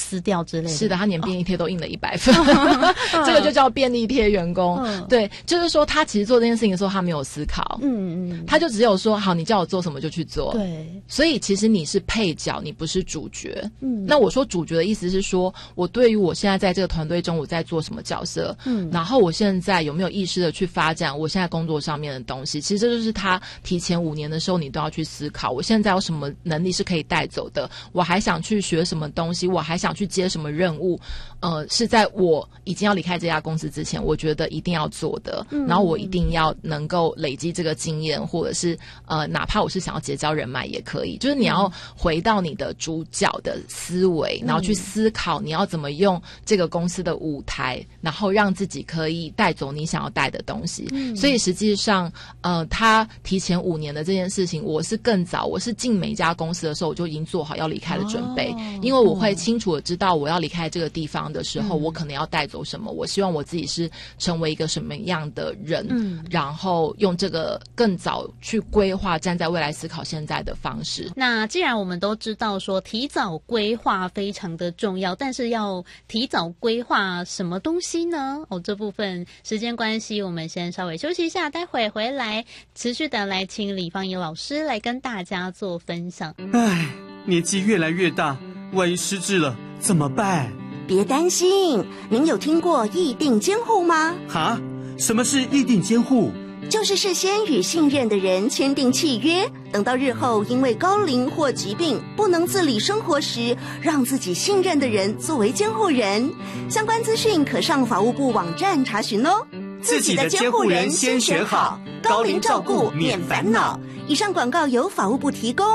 撕掉之类的。 是的，他连便利贴都印了100份，这个就叫便利贴员工。对，就是说他其实做这件事情的时候，他没有思考，他就只有说好，你叫我做什么就去做。 对， 所以其实你是配角，你不是主角。那我说主角的意思是说，我对于我现在在这个团队中我在做什么角色，然后我现在有没有意识的去发展我现在工作上面的东西。其实这就是他提前5年的时候你都要去思考，我现在有什么能力是可以带走的，我还想去学什么东西，我还想去接什么任务，是在我已经要离开这家公司之前我觉得一定要做的，然后我一定要能够累积这个经验，或者是哪怕我是想要结交人脉也可以，就是你要回到你的主角的思维，然后去思考你要怎么用这个公司的舞台，然后让自己可以带走你想要带的东西。所以实际上他提前5年的这件事情，我是更早，我是进每一家公司的时候我就已经做好要离开的准备，因为我会清楚的知道我要离开这个地方的时候，我可能要带走什么，我希望我自己是成为一个什么样的人，然后用这个更早去规划，站在未来思考现在的方式。 那既然我们都知道说提早规划非常的重要，但是要提早规划什么东西呢？这部分时间关系我们先稍微休息一下，待会回来持续的来请李芳颖老师来跟大家做分享。 年纪越来越大，万一失智了怎么办？ 别担心，您有听过议定监护吗？ 哈？什么是议定监护？ 就是事先与信任的人签订契约，等到日后因为高龄或疾病不能自理生活时，让自己信任的人作为监护人。相关资讯可上法务部网站查询哦。 自己的监护人先选好，高龄照顾免烦恼。 以上广告由法务部提供。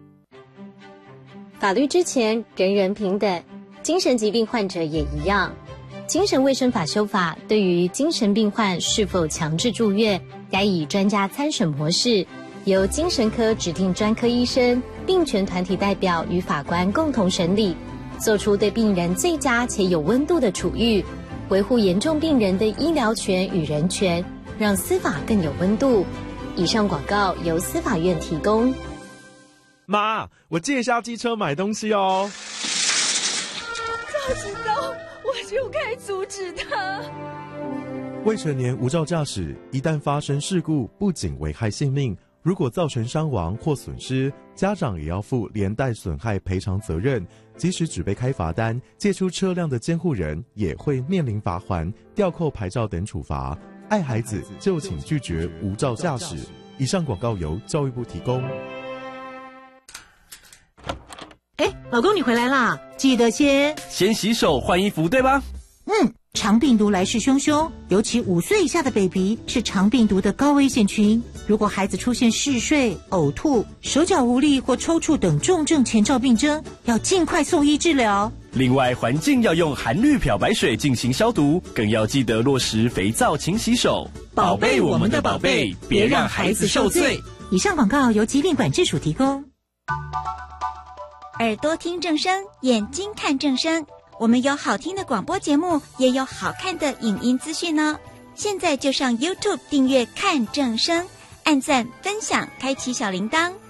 法律之前人人平等，精神疾病患者也一样。精神卫生法修法对于精神病患是否强制住院，该以专家参审模式，由精神科指定专科医生、病权团体代表与法官共同审理，做出对病人最佳且有温度的处遇，维护严重病人的医疗权与人权，让司法更有温度。以上广告由司法院提供。 妈，我借一下机车买东西哦。 早知道我就该阻止他。 未成年无照驾驶，一旦发生事故，不仅危害性命，如果造成伤亡或损失，家长也要负连带损害赔偿责任。即使只被开罚单，借出车辆的监护人也会面临罚锾、吊扣牌照等处罚。爱孩子就请拒绝无照驾驶。以上广告由教育部提供。 老公你回来啦，记得先洗手换衣服对吧？ 肠病毒来势汹汹，尤其5岁以下的 baby 是肠病毒的高危险群。如果孩子出现嗜睡、呕吐、手脚无力或抽搐等重症前兆病征，要尽快送医治疗。 另外，环境要用含氯漂白水进行消毒，更要记得落实肥皂勤洗手，宝贝我们的宝贝，别让孩子受罪。 以上广告由疾病管制署提供。 耳朵听正声，眼睛看正声。我们有好听的广播节目，也有好看的影音资讯呢。现在就上 YouTube 订阅看正声，按赞分享，开启小铃铛。